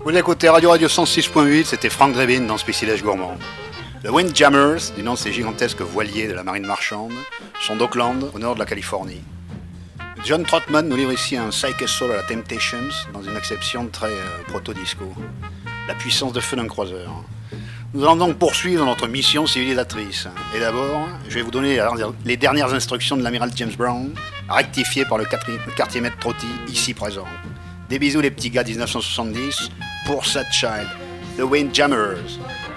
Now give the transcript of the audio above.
Vous écoutez Radio 106.8, c'était Frank Drebin dans Spécilège Gourmand. Le Windjammers, du nom de ces gigantesques voiliers de la marine marchande, sont d'Oakland, au nord de la Californie. John Trotman nous livre ici un psyché soul à la Temptations, dans une exception très proto-disco. La puissance de feu d'un croiseur. Nous allons donc poursuivre notre mission civilisatrice. Et d'abord, je vais vous donner les dernières instructions de l'amiral James Brown, rectifiées par le quartier maître Trotti, ici présent. Des bisous les petits gars 1970, pour Sad Child, The Windjammers.